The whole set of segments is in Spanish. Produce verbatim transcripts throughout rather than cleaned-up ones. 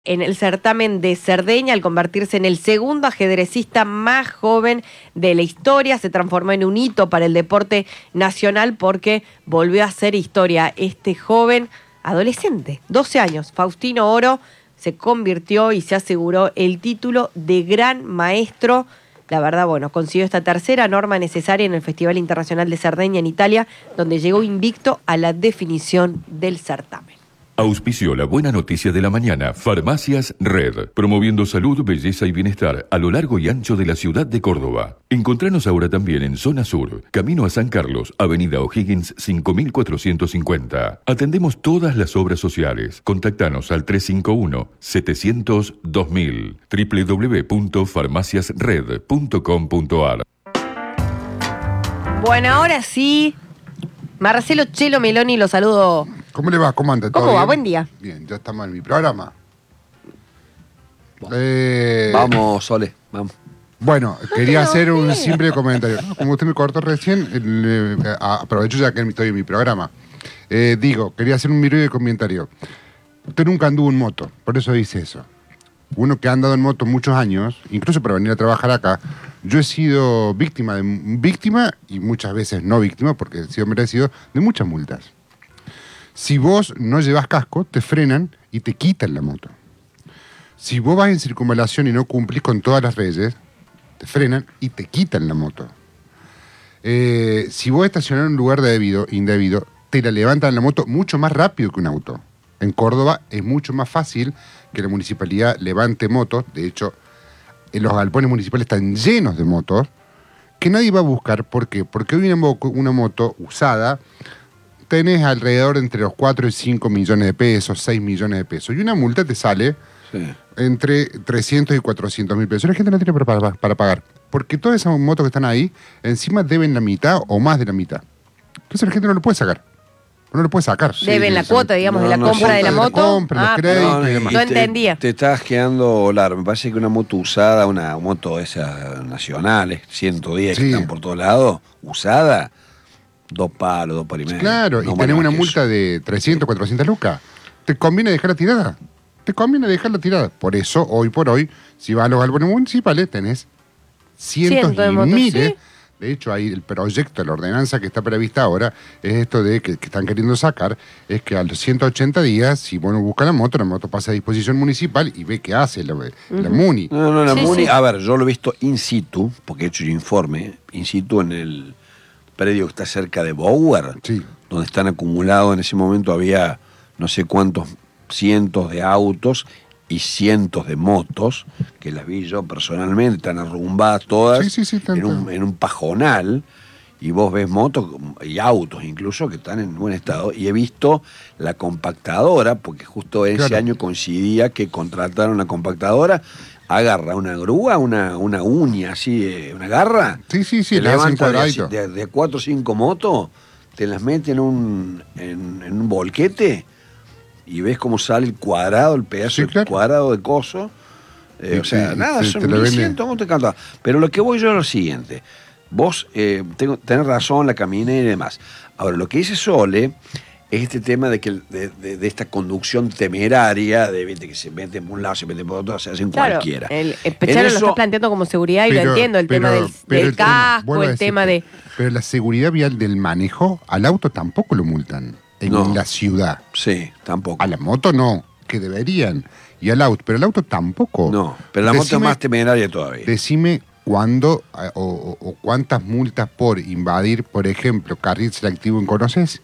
en el certamen de Cerdeña al convertirse en el segundo ajedrecista más joven de la historia. Se transformó en un hito para el deporte nacional porque volvió a hacer historia. Este joven adolescente, doce años, Faustino Oro, se convirtió y se aseguró el título de gran maestro. La verdad, bueno, consiguió esta tercera norma necesaria en el Festival Internacional de Cerdeña en Italia, donde llegó invicto a la definición del certamen. Auspició la buena noticia de la mañana, Farmacias Red, promoviendo salud, belleza y bienestar a lo largo y ancho de la ciudad de Córdoba. Encontranos ahora también en Zona Sur, Camino a San Carlos, Avenida O'Higgins cinco mil cuatrocientos cincuenta. Atendemos todas las obras sociales. Contactanos al tres cinco uno, setecientos, dos mil, doble u doble u doble u punto farmacias red punto com punto a r. Bueno, ahora sí, Marcelo Chelo Meloni, lo saludo. ¿Cómo le va? ¿Cómo anda? ¿Cómo ¿Todo va? bien? Buen día. Bien, ya estamos en mi programa. Bueno. Eh, Vamos, Sole, vamos. Bueno, quería pero, hacer un ¿qué? simple comentario. Como usted me cortó recién, eh, eh, aprovecho ya que estoy en mi programa. Eh, digo, quería hacer un breve comentario. Usted nunca anduvo en moto, por eso dice eso. Uno que ha andado en moto muchos años, incluso para venir a trabajar acá, yo he sido víctima, de, víctima y muchas veces no víctima, porque he sido merecido, de muchas multas. Si vos no llevas casco, te frenan y te quitan la moto. Si vos vas en circunvalación y no cumplís con todas las leyes, te frenan y te quitan la moto. Eh, si vos estacionás en un lugar debido, indebido, te la levantan la moto mucho más rápido que un auto. En Córdoba es mucho más fácil que la municipalidad levante motos. De hecho, en los galpones municipales están llenos de motos que nadie va a buscar. ¿Por qué? Porque hoy una, mo- una moto usada tenés alrededor entre los cuatro y cinco millones de pesos, seis millones de pesos. Y una multa te sale Sí. entre trescientos y cuatrocientos mil pesos. La gente no tiene para, para, para pagar. Porque todas esas motos que están ahí, encima deben la mitad o más de la mitad. Entonces la gente no lo puede sacar. No lo puede sacar. Deben Sí, la sí, cuota, sí. digamos, No, de la no, compra sí, de la de la moto. compra, los Ah, créditos perdón. y demás. No te- entendía. Te estás quedando largo. Me parece que una moto usada, una moto esas nacionales, ciento diez Sí. que están por todos lados, usada, dos palos, dos palos y medio. Claro, No y vale tenés más una que multa eso. de trescientas, cuatrocientas lucas. ¿Te conviene dejarla tirada? Te conviene dejarla tirada. Por eso, hoy por hoy, si vas a los galpones municipales, tenés cientos Cientos de y motos, miles. ¿sí? De hecho, ahí el proyecto, la ordenanza que está prevista ahora, es esto de que, que están queriendo sacar, es que a los ciento ochenta días, si uno busca la moto, la moto pasa a disposición municipal y ve qué hace la, la MUNI. No, no, la Sí, Muni, sí. a ver, yo lo he visto in situ, porque he hecho un informe, in situ en el predio que está cerca de Bower, Sí. donde están acumulados, en ese momento había no sé cuántos cientos de autos y cientos de motos, que las vi yo personalmente, están arrumbadas todas Sí, sí, sí, están en, un, todas. en un pajonal, y vos ves motos y autos incluso que están en buen estado, y he visto la compactadora, porque justo ese Claro. año coincidía que contrataron una compactadora, agarra una grúa, una, una uña así, de- una garra, Sí, sí, sí, te le hacen levanta de, cuadradito. así- de, de cuatro o cinco motos, te las mete en un, en, en un volquete y ves cómo sale el cuadrado, el pedazo Sí, de claro. cuadrado de coso. Eh, Y o sea, te- nada, te- son te lo mil venden. cientos motos encantadas. Pero lo que voy yo es lo siguiente. Vos eh, tengo, tenés razón, la caminera y demás. Ahora, lo que dice Sole es este tema de que de, de- de esta conducción temeraria, de ¿viste? Que se meten por un lado, se meten por otro, se hacen Claro, cualquiera. el, el En Pecharo lo eso- está planteando como seguridad y lo entiendo, el tema del, pero del el tema- casco, vuelvo a el decirte, tema de... Pero la seguridad vial del manejo, al auto tampoco lo multan en No. la ciudad. Sí, tampoco. A la moto no, que deberían. Y al auto, pero el auto tampoco. No, pero la moto es Decime- más temeraria todavía. Decime cuándo eh, o, o- o cuántas multas por invadir, por ejemplo, carril selectivo en conoces.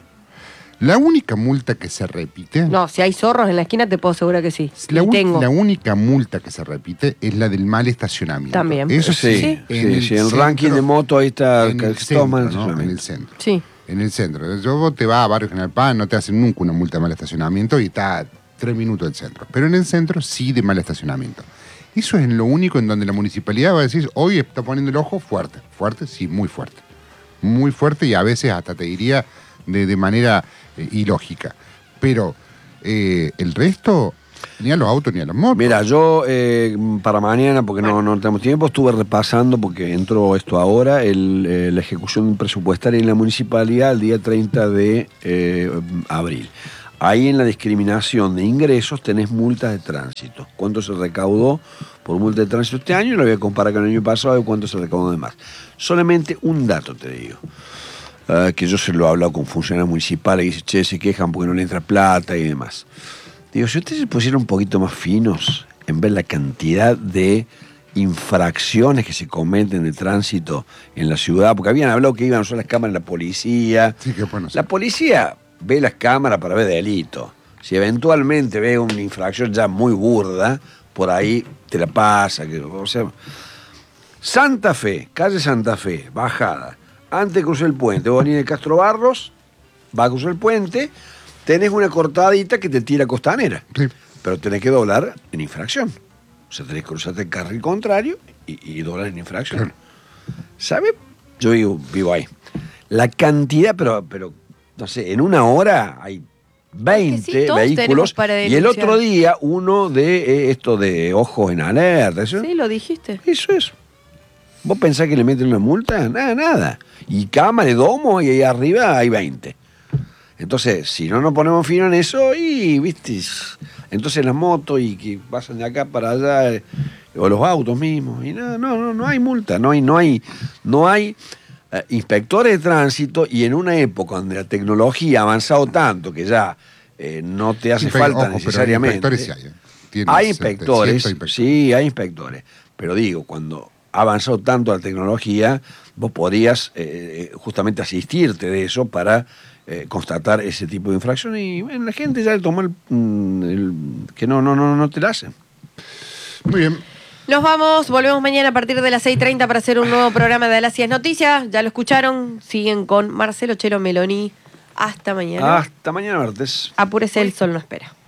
La única multa que se repite, No, si hay zorros en la esquina te puedo asegurar que sí. la, Y un- tengo. la única multa que se repite es la del mal estacionamiento. También. Eso sí, sí, sí, en sí, el ranking de moto ahí está en el que centro, toma el ¿no? En estacionamiento. el centro. Sí. En el centro. Yo, vos te vas a Barrio General Paz, no te hacen nunca una multa de mal estacionamiento y está a tres minutos del centro. Pero en el centro sí de mal estacionamiento. Eso es en lo único en donde la municipalidad va a decir, hoy está poniendo el ojo fuerte. Fuerte, sí, muy fuerte. Muy fuerte y a veces hasta te diría de, de manera eh, ilógica. Pero eh, el resto, ni a los autos ni a los motos. Mira, yo eh, para mañana, porque no, no tenemos tiempo, estuve repasando, porque entró esto ahora, el, eh, la ejecución presupuestaria en la municipalidad el día treinta de eh, abril. ahí en la discriminación de ingresos tenés multas de tránsito. ¿Cuánto se recaudó por multa de tránsito este año? Lo voy a comparar con el año pasado y cuánto se recaudó de más. Solamente un dato te digo, uh, que yo se lo he hablado con funcionarios municipales y dicen, che, se quejan porque no le entra plata y demás. Digo, si ustedes se pusieran un poquito más finos en ver la cantidad de infracciones que se cometen de tránsito en la ciudad, porque habían hablado que iban a usar las cámaras de la policía. Sí, qué bueno. La policía ve las cámaras para ver delito. Si eventualmente ve una infracción ya muy burda, por ahí te la pasa. Que, o sea, Santa Fe, calle Santa Fe, bajada. Antes de cruzar el puente, vos venís de Castro Barros, vas a cruzar el puente, tenés una cortadita que te tira Costanera. Sí. Pero tenés que doblar en infracción. O sea, tenés que cruzarte el carril contrario y, y doblar en infracción. Claro. ¿Sabe? Yo vivo, vivo ahí. La cantidad, pero, pero, no sé, en una hora hay veinte sí, todos tenemos vehículos. para Y el denunciar. otro día, uno de eh, esto de ojos en alerta. ¿Eso? Sí, lo dijiste. Eso es. ¿Vos pensás que le meten una multa? Nada, nada. Y cama de domo y ahí arriba hay veinte. Entonces, si no nos ponemos fino en eso, y viste, entonces las motos y que pasan de acá para allá, eh, o los autos mismos, y no, no, no, no hay multa, no hay, no hay, no hay eh, inspectores de tránsito, y en una época donde la tecnología ha avanzado tanto que ya eh, no te hace Sí, pero, falta ojo, pero necesariamente. inspectores sí hay, ¿eh? Tienes, Hay este, inspectores, cientos de inspectores. sí, hay inspectores. Pero digo, cuando ha avanzado tanto la tecnología, vos podrías eh, justamente asistirte de eso para eh, constatar ese tipo de infracción y bueno, la gente ya le toma el, el que no, no, no, no te la hacen. Muy bien. Nos vamos, volvemos mañana a partir de las seis treinta para hacer un nuevo programa de Alacias Noticias. Ya lo escucharon, siguen con Marcelo Chelo Meloni. Hasta mañana. Hasta mañana martes. Apúrese, el sol no espera.